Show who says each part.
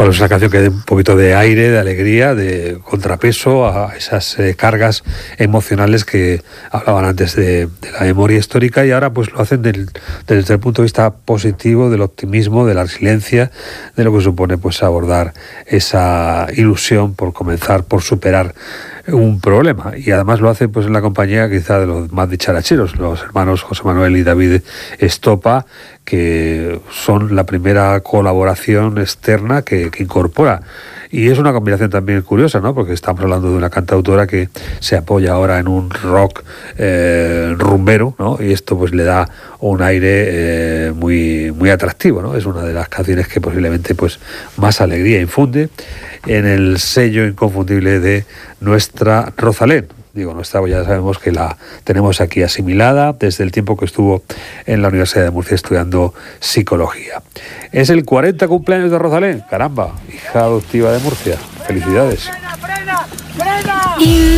Speaker 1: Bueno, es una canción que da un poquito de aire, de alegría, de contrapeso a esas cargas emocionales que hablaban antes de la memoria histórica, y ahora pues lo hacen desde el punto de vista positivo, del optimismo, de la resiliencia, de lo que supone pues abordar esa ilusión por comenzar, por superar un problema. Y además lo hace pues en la compañía quizá de los más dicharacheros, los hermanos José Manuel y David Estopa, que son la primera colaboración externa que incorpora. Y es una combinación también curiosa, ¿no? Porque estamos hablando de una cantautora que se apoya ahora en un rock rumbero, ¿no? Y esto pues le da un aire muy, muy atractivo, ¿no? Es una de las canciones que posiblemente pues más alegría infunde en el sello inconfundible de nuestra Rosalén. Digo, nuestra, ya sabemos que la tenemos aquí asimilada desde el tiempo que estuvo en la Universidad de Murcia estudiando psicología. Es el 40 cumpleaños de Rosalén. Caramba, hija adoptiva de Murcia. Felicidades.
Speaker 2: ¡Frena, frena, frena!